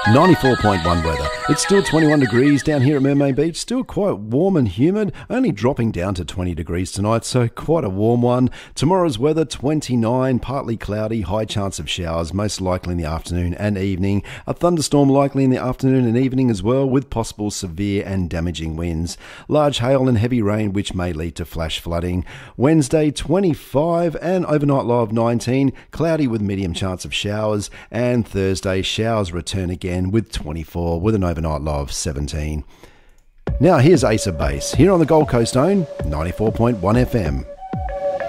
94.1 weather. It's still 21 degrees down here at Mermaid Beach, still quite warm and humid, only dropping down to 20 degrees tonight, so quite a warm one. Tomorrow's weather, 29, partly cloudy, high chance of showers, most likely in the afternoon and evening. A thunderstorm likely in the afternoon and evening as well, with possible severe and damaging winds. Large hail and heavy rain, which may lead to flash flooding. Wednesday, 25, and overnight low of 19, cloudy with medium chance of showers. And Thursday, showers return again with 24, with an overnight low of 17. Now here's Ace of Base, here on the Gold Coast Own 94.1 FM.